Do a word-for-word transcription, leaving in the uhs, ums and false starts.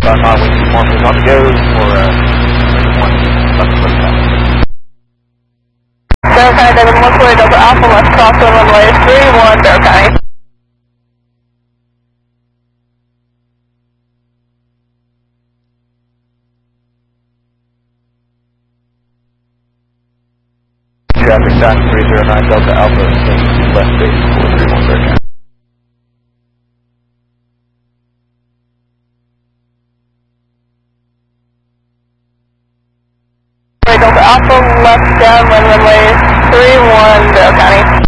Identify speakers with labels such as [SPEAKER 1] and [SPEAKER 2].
[SPEAKER 1] on our wing two one is on the go for uh, one left foot back.
[SPEAKER 2] Bear County, David one four Delta Alpha, left cross runway three one, Bear County.
[SPEAKER 1] Traffic down three zero nine Delta Alpha, left base four three one, Bear County.
[SPEAKER 2] Delta Alpha, left down, runway three one, Bear County.